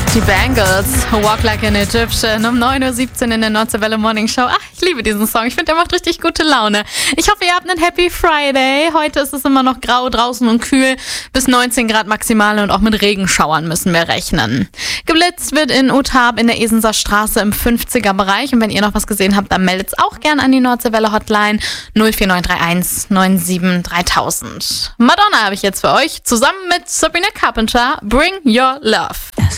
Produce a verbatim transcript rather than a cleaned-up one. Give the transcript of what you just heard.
Die Bangles, Walk Like an Egyptian, um neun Uhr siebzehn in der Nordwelle Morning Show. Ach, ich liebe diesen Song. Ich finde, der macht richtig gute Laune. Ich hoffe, ihr habt einen Happy Friday. Heute ist es immer noch grau draußen und kühl. Bis neunzehn Grad maximal und auch mit Regenschauern müssen wir rechnen. Geblitzt wird in Utab in der Esenser Straße im fünfziger Bereich. Und wenn ihr noch was gesehen habt, dann meldet es auch gerne an die Nordwelle Hotline null vier neun drei eins neun sieben dreitausend. Madonna habe ich jetzt für euch, zusammen mit Sabrina Carpenter, Bring Your Love.